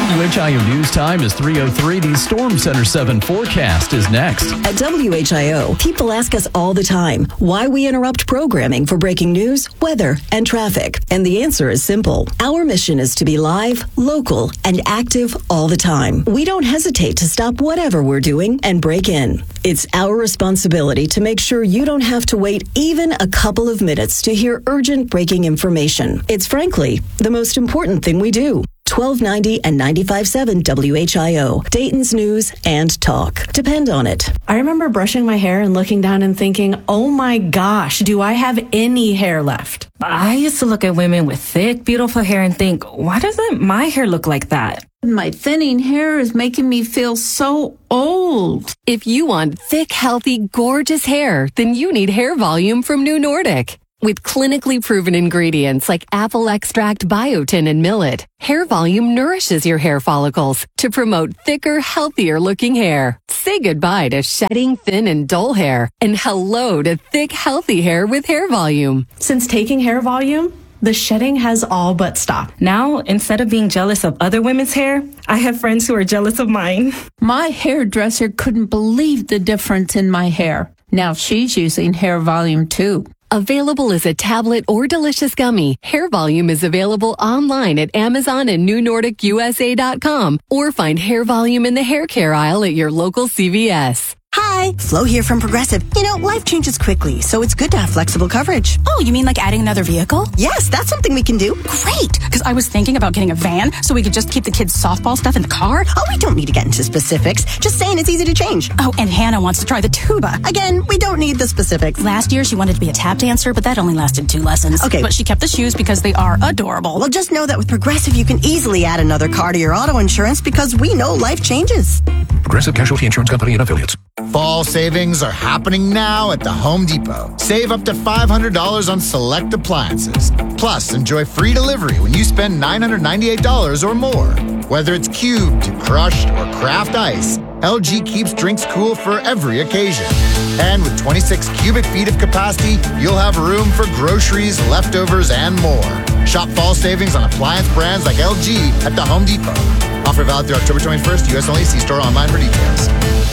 W H I O News Time is three oh three. The Storm Center seven forecast is next. At W H I O, people ask us all the time why we interrupt programming for breaking news, weather, and traffic. And the answer is simple. Our mission is to be live, local, and active all the time. We don't hesitate to stop whatever we're doing and break in. It's our responsibility to make sure you don't have to wait even a couple of minutes to hear urgent breaking information. It's frankly the most important thing we do. twelve ninety and ninety-five point seven W H I O, Dayton's News and Talk. Depend on it. I remember brushing my hair and looking down and thinking, oh my gosh, do I have any hair left? I used to look at women with thick, beautiful hair and think, why doesn't my hair look like that? My thinning hair is making me feel so old. If you want thick, healthy, gorgeous hair, then you need Hair Volume from New Nordic. With clinically proven ingredients like apple extract, biotin, and millet, Hair Volume nourishes your hair follicles to promote thicker, healthier looking hair. Say goodbye to shedding, thin, and dull hair, and hello to thick, healthy hair with Hair Volume. Since taking Hair Volume, the shedding has all but stopped. Now, instead of being jealous of other women's hair, I have friends who are jealous of mine. My hairdresser couldn't believe the difference in my hair. Now she's using Hair Volume too. Available as a tablet or delicious gummy, Hair Volume is available online at Amazon and New Nordic U S A dot com, or find Hair Volume in the hair care aisle at your local C V S. Hi, Flo here from Progressive. You know, life changes quickly, so it's good to have flexible coverage. Oh, you mean like adding another vehicle? Yes, that's something we can do. Great, because I was thinking about getting a van so we could just keep the kids' softball stuff in the car. Oh, we don't need to get into specifics. Just saying it's easy to change. Oh, and Hannah wants to try the tuba. Again, we don't need the specifics. Last year, she wanted to be a tap dancer, but that only lasted two lessons. Okay. But she kept the shoes because they are adorable. Well, just know that with Progressive, you can easily add another car to your auto insurance because we know life changes. Progressive Casualty Insurance Company and Affiliates. Fall savings are happening now at the Home Depot. Save up to five hundred dollars on select appliances. Plus, enjoy free delivery when you spend nine hundred ninety-eight dollars or more. Whether it's cubed, crushed, or craft ice, L G keeps drinks cool for every occasion. And with twenty-six cubic feet of capacity, you'll have room for groceries, leftovers, and more. Shop fall savings on appliance brands like L G at the Home Depot. Offer valid through October twenty-first, U S only. See store online for details.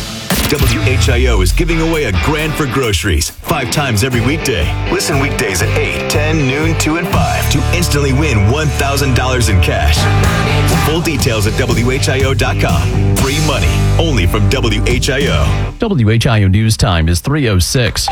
W H I O is giving away a grand for groceries five times every weekday. Listen weekdays at eight, ten, noon, two, and five to instantly win one thousand dollars in cash. Full details at W H I O dot com. Free money only from W H I O. W H I O News Time is three oh six.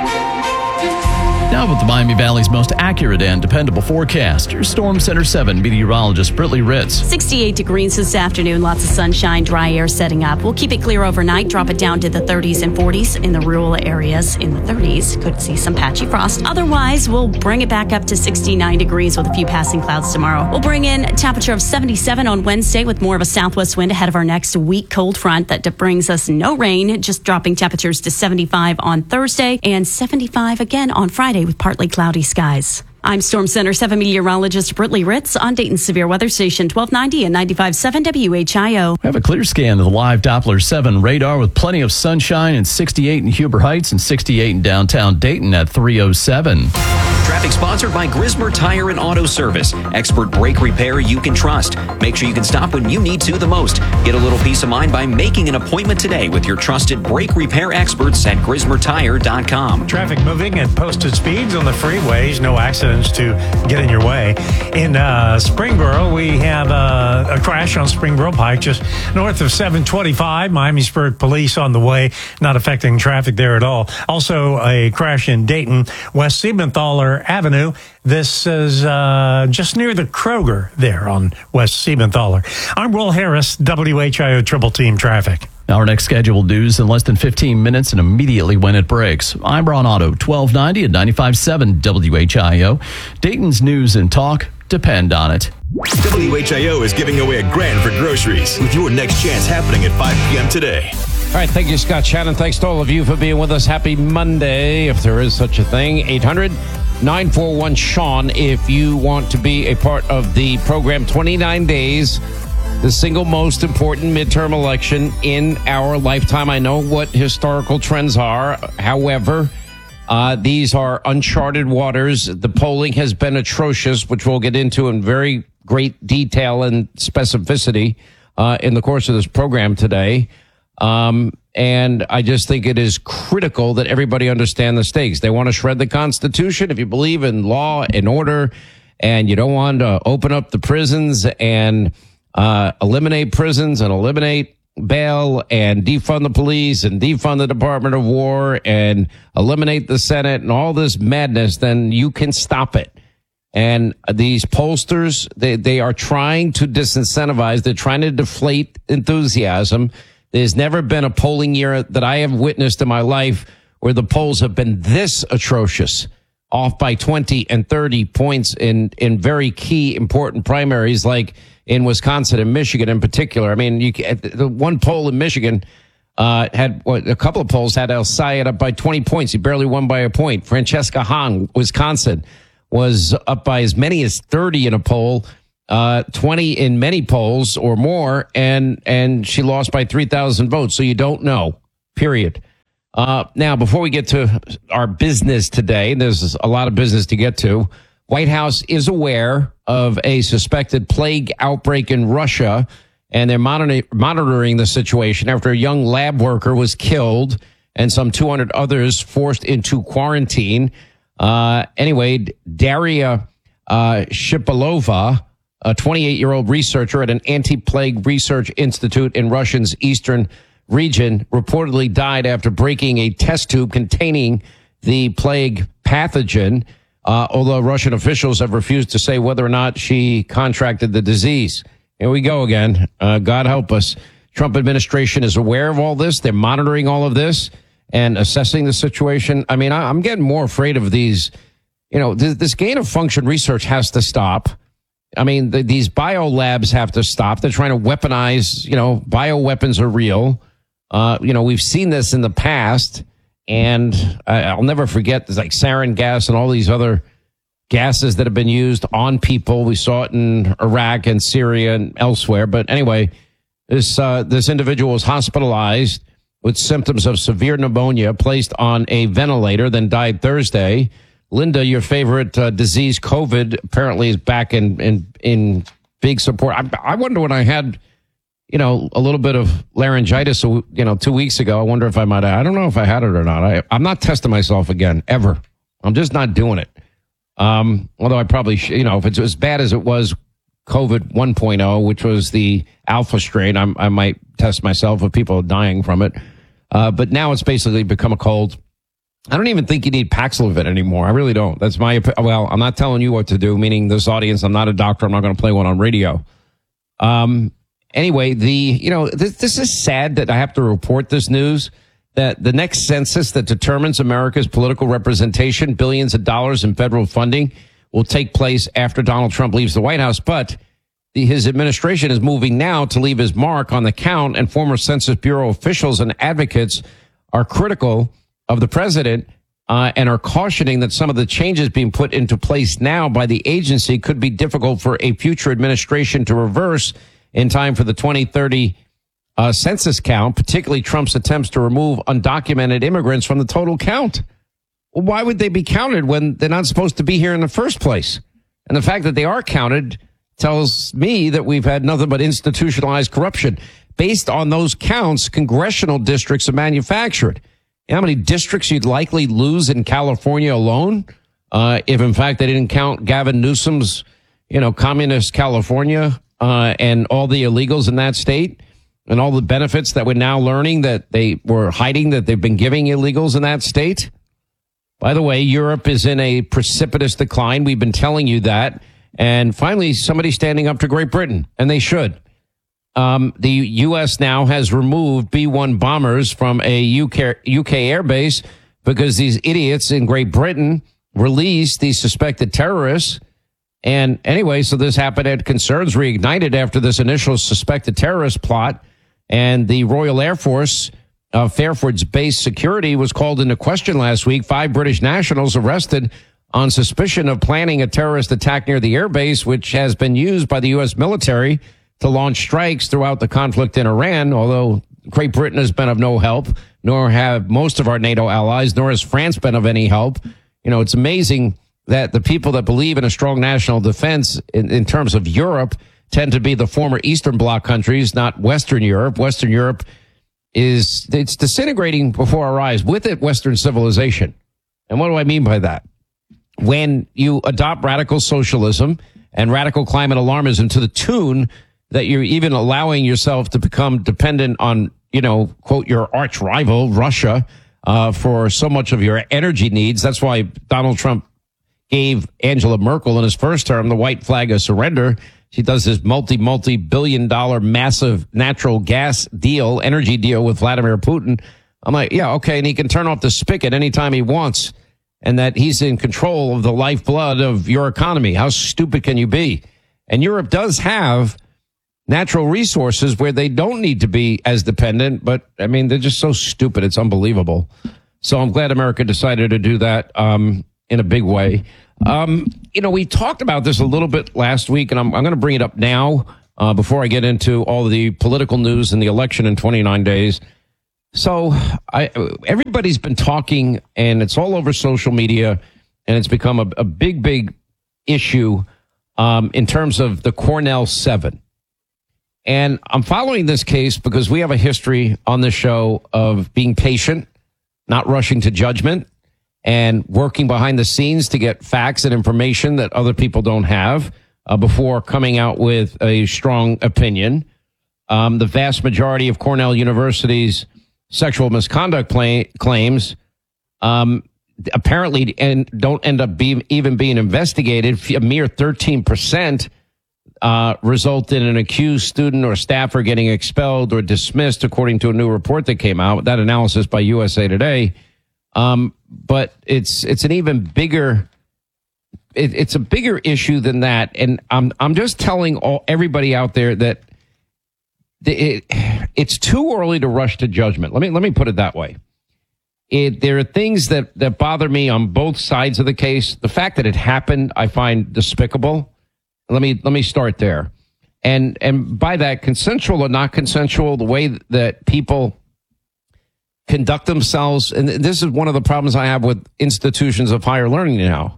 Now with the Miami Valley's most accurate and dependable forecast, your Storm Center seven meteorologist Britley Ritz. sixty-eight degrees this afternoon, lots of sunshine, dry air setting up. We'll keep it clear overnight, drop it down to the thirties and forties in the rural areas. In the thirties, could see some patchy frost. Otherwise, we'll bring it back up to sixty-nine degrees with a few passing clouds tomorrow. We'll bring in a temperature of seventy-seven on Wednesday with more of a southwest wind ahead of our next weak cold front that brings us no rain, just dropping temperatures to seventy-five on Thursday and seventy-five again on Friday with partly cloudy skies. I'm Storm Center seven meteorologist Britley Ritz on Dayton's Severe Weather Station twelve ninety and ninety-five point seven W H I O. We have a clear scan of the live Doppler seven radar with plenty of sunshine and sixty-eight in Huber Heights and sixty-eight in downtown Dayton at three oh seven. Traffic sponsored by Grismer Tire and Auto Service. Expert brake repair you can trust. Make sure you can stop when you need to the most. Get a little peace of mind by making an appointment today with your trusted brake repair experts at Grismer Tire dot com. Traffic moving at posted speeds on the freeways. No accidents to get in your way. In uh, Springboro, we have uh, a crash on Springboro Pike just north of seven twenty-five. Miamisburg police on the way, not affecting traffic there at all. Also, a crash in Dayton, West Siebenthaler Avenue. This is uh, just near the Kroger there on West Siebenthaler. I'm Will Harris, W H I O Triple Team Traffic. Our next scheduled news in less than fifteen minutes and immediately when it breaks. I'm Ron Otto, twelve ninety and ninety-five point seven W H I O. Dayton's news and talk depend on it. W H I O is giving away a grand for groceries with your next chance happening at five p.m. today. All right, thank you, Scott Shannon. Thanks to all of you for being with us. Happy Monday, if there is such a thing. eight hundred nine four one Sean if you want to be a part of the program. twenty-nine days, the single most important midterm election in our lifetime. I know what historical trends are. However, uh, these are uncharted waters. The polling has been atrocious, which we'll get into in very great detail and specificity uh, in the course of this program today. Um, and I just think it is critical that everybody understand the stakes. They want to shred the Constitution. If you believe in law and order and you don't want to open up the prisons and uh, eliminate prisons and eliminate bail and defund the police and defund the Department of War and eliminate the Senate and all this madness, then you can stop it. And these pollsters, they, they are trying to disincentivize. They're trying to deflate enthusiasm. There's never been a polling year that I have witnessed in my life where the polls have been this atrocious, off by twenty and thirty points in, in very key important primaries like in Wisconsin and Michigan in particular. I mean, you the one poll in Michigan uh, had what, a couple of polls had El Sayed up by twenty points. He barely won by a point. Francesca Hahn, Wisconsin, was up by as many as thirty in a poll, uh, twenty in many polls or more, and and she lost by three thousand votes. So you don't know, period. Uh, now, before we get to our business today, there's a lot of business to get to. White House is aware of a suspected plague outbreak in Russia, and they're monitor- monitoring the situation after a young lab worker was killed and some two hundred others forced into quarantine. Uh, anyway, Daria uh, Shipilova, a twenty-eight-year-old researcher at an anti-plague research institute in Russia's eastern region, reportedly died after breaking a test tube containing the plague pathogen, uh, although Russian officials have refused to say whether or not she contracted the disease. Here we go again. Uh, God help us. Trump administration is aware of all this. They're monitoring all of this and assessing the situation. I mean, I, I'm getting more afraid of these, you know, th- this gain of function research has to stop. I mean, the, these bio labs have to stop. They're trying to weaponize, you know, bioweapons are real. Uh, you know, we've seen this in the past, and I, I'll never forget, there's like sarin gas and all these other gases that have been used on people. We saw it in Iraq and Syria and elsewhere. But anyway, this, uh, this individual was hospitalized with symptoms of severe pneumonia, placed on a ventilator, then died Thursday. Linda, your favorite uh, disease, COVID, apparently is back in, in, in big support. I, I wonder when I had, you know, a little bit of laryngitis, you know, two weeks ago, I wonder if I might have, I don't know if I had it or not. I, I'm not testing myself again, ever. I'm just not doing it. Um, although I probably, sh- you know, if it's as bad as it was COVID one point oh, which was the alpha strain, I'm, I might test myself if people are dying from it. Uh, but now it's basically become a cold. I don't even think you need Paxlovid anymore. I really don't. That's my, well, I'm not telling you what to do, meaning this audience, I'm not a doctor. I'm not going to play one on radio. Um, anyway, the, you know, this, this is sad that I have to report this news, that the next census that determines America's political representation, billions of dollars in federal funding, will take place after Donald Trump leaves the White House. But the, his administration is moving now to leave his mark on the count, and former Census Bureau officials and advocates are critical of the president uh, and are cautioning that some of the changes being put into place now by the agency could be difficult for a future administration to reverse in time for the twenty thirty uh, census count, particularly Trump's attempts to remove undocumented immigrants from the total count. Well, why would they be counted when they're not supposed to be here in the first place? And the fact that they are counted tells me that we've had nothing but institutionalized corruption. Based on those counts, congressional districts are manufactured. You know how many districts you'd likely lose in California alone uh, if, in fact, they didn't count Gavin Newsom's, you know, communist California uh, and all the illegals in that state and all the benefits that we're now learning that they were hiding, that they've been giving illegals in that state. By the way, Europe is in a precipitous decline. We've been telling you that. And finally, somebody's standing up to Great Britain, and they should. Um, the U S now has removed B one bombers from a U K, U K airbase because these idiots in Great Britain released these suspected terrorists. And anyway, so this happened at concerns reignited after this initial suspected terrorist plot, and the Royal Air Force uh, Fairford's base security was called into question last week. Five British nationals arrested on suspicion of planning a terrorist attack near the airbase, which has been used by the U S military to launch strikes throughout the conflict in Iran, although Great Britain has been of no help, nor have most of our NATO allies, nor has France been of any help. You know, it's amazing that the people that believe in a strong national defense in, in terms of Europe tend to be the former Eastern Bloc countries, not Western Europe. Western Europe is, it's disintegrating before our eyes. With it, Western civilization. And what do I mean by that? When you adopt radical socialism and radical climate alarmism to the tune that you're even allowing yourself to become dependent on, you know, quote, your arch rival, Russia, uh, for so much of your energy needs. That's why Donald Trump gave Angela Merkel in his first term the white flag of surrender. She does this multi, multi-billion dollar massive natural gas deal, energy deal with Vladimir Putin. I'm like, yeah, okay. And he can turn off the spigot anytime he wants, and that he's in control of the lifeblood of your economy. How stupid can you be? And Europe does have natural resources where they don't need to be as dependent, but I mean, they're just so stupid. It's unbelievable. So I'm glad America decided to do that um, in a big way. Um, you know, we talked about this a little bit last week, and I'm, I'm going to bring it up now uh, before I get into all the political news and the election in twenty-nine days. So I, everybody's been talking, and it's all over social media, and it's become a, a big, big issue um, in terms of the Cornell Seven. And I'm following this case because we have a history on this show of being patient, not rushing to judgment, and working behind the scenes to get facts and information that other people don't have uh, before coming out with a strong opinion. Um, the vast majority of Cornell University's sexual misconduct play, claims um, apparently and don't end up being, even being investigated. A mere thirteen percent uh, result in an accused student or staffer getting expelled or dismissed, according to a new report that came out. That analysis by U S A Today. Um, but it's it's an even bigger it, it's a bigger issue than that. And I'm I'm just telling all everybody out there that it, it's too early to rush to judgment. Let me let me put it that way. It, there are things that, that bother me on both sides of the case. The fact that it happened, I find despicable. Let me let me start there. And and by that, consensual or not consensual, the way that people conduct themselves, and this is one of the problems I have with institutions of higher learning now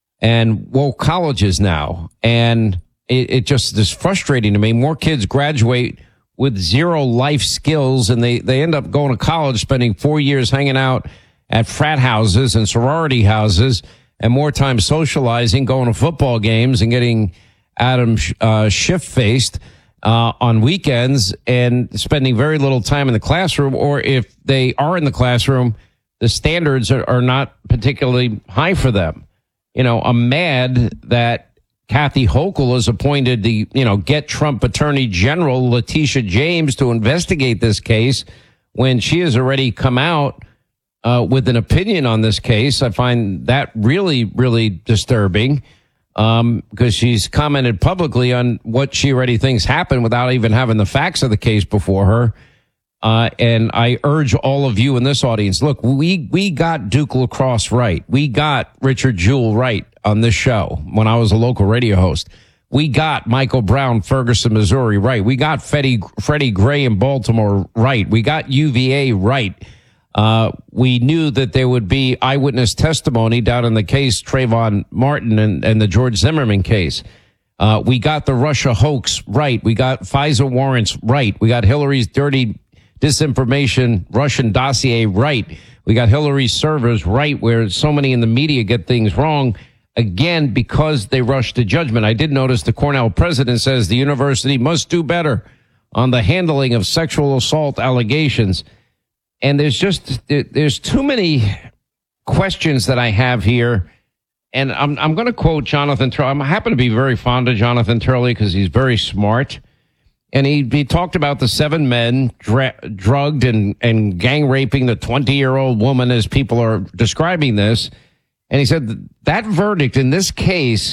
and woke colleges now. And it, it just is frustrating to me. More kids graduate with zero life skills, and they, they end up going to college, spending four years hanging out at frat houses and sorority houses, and more time socializing, going to football games, and getting Adam uh, shift-faced uh, on weekends, and spending very little time in the classroom. Or if they are in the classroom, the standards are, are not particularly high for them. You know, I'm mad that Kathy Hochul has appointed the, you know, Get Trump Attorney General Letitia James to investigate this case when she has already come out uh, with an opinion on this case. I find that really, really disturbing um, because she's commented publicly on what she already thinks happened without even having the facts of the case before her. Uh, and I urge all of you in this audience, look, we, we got Duke Lacrosse right. We got Richard Jewell right on this show when I was a local radio host. We got Michael Brown, Ferguson, Missouri right. We got Freddie, Freddie Gray in Baltimore right. We got U V A right. Uh, we knew that there would be eyewitness testimony down in the case Trayvon Martin and, and the George Zimmerman case. Uh, we got the Russia hoax right. We got FISA warrants right. We got Hillary's dirty disinformation Russian dossier right. We got Hillary's servers right, where so many in the media get things wrong, again, because they rush to judgment. I did notice the Cornell president says the university must do better on the handling of sexual assault allegations. And there's just, there's too many questions that I have here. And I'm, I'm going to quote Jonathan Turley. I happen to be very fond of Jonathan Turley because he's very smart. And he, he talked about the seven men dra- drugged and, and gang raping the twenty-year-old woman as people are describing this. And he said that verdict in this case,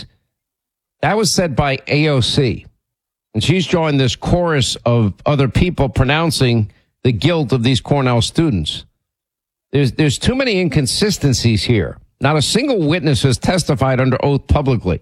that was said by A O C. And she's joined this chorus of other people pronouncing the guilt of these Cornell students. There's, there's too many inconsistencies here. Not a single witness has testified under oath publicly.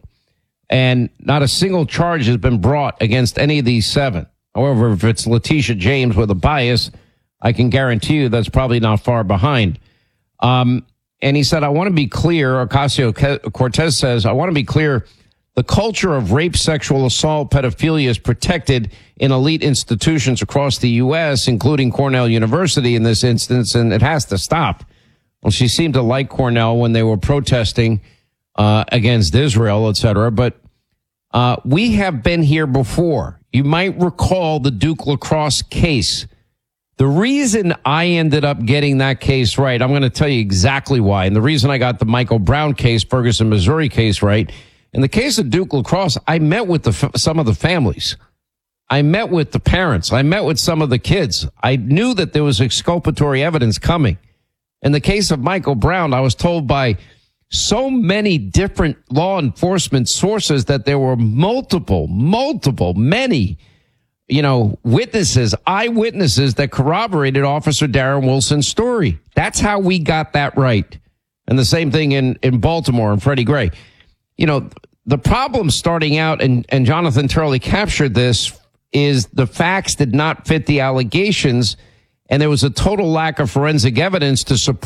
And not a single charge has been brought against any of these seven. However, if it's Letitia James with a bias, I can guarantee you that's probably not far behind. Um, And he said, I want to be clear, Ocasio-Cortez says, I want to be clear, the culture of rape, sexual assault, pedophilia is protected in elite institutions across the U S, including Cornell University in this instance, and it has to stop. Well, she seemed to like Cornell when they were protesting uh, against Israel, et cetera. But uh, we have been here before. You might recall the Duke lacrosse case. The reason I ended up getting that case right, I'm going to tell you exactly why. And the reason I got the Michael Brown case, Ferguson, Missouri case right, in the case of Duke lacrosse, I met with the, some of the families. I met with the parents. I met with some of the kids. I knew that there was exculpatory evidence coming. In the case of Michael Brown, I was told by so many different law enforcement sources that there were multiple, multiple, many, you know, witnesses, eyewitnesses that corroborated Officer Darren Wilson's story. That's how we got that right. And the same thing in, in Baltimore and Freddie Gray. You know, the problem starting out, and, and Jonathan Turley captured this, is the facts did not fit the allegations, and there was a total lack of forensic evidence to support